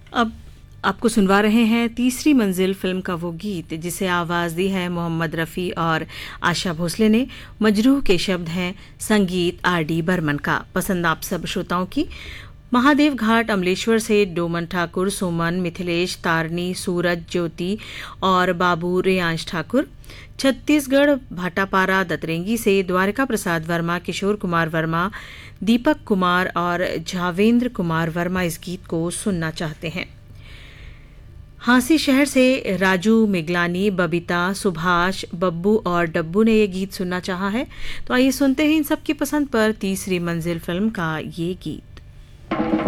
अब आपको सुनवा रहे हैं तीसरी मंजिल फिल्म का वो गीत जिसे आवाज दी है मोहम्मद रफ़ी और आशा भोसले ने। मजरूह के शब्द हैं संगीत आर.डी. बर्मन का। पसंद आप सब श्रोताओं की। महादेव घाट अमलेश्वर से डोमन ठाकुर, सुमन, मिथिलेश, तारनी, सूरज, ज्योति और बाबू रेयांश ठाकुर। छत्तीसगढ़ भाटापारा दतरेंगी से द्वारिका प्रसाद वर्मा, किशोर कुमार वर्मा, दीपक कुमार और झावेंद्र कुमार वर्मा इस गीत को सुनना चाहते हैं। हांसी शहर से राजू मिगलानी, बबीता, सुभाष, बब्बू और डब्बू ने ये गीत सुनना चाहा है। तो आइए सुनते हैं इन सबकी पसंद पर तीसरी मंजिल फिल्म का ये गीत।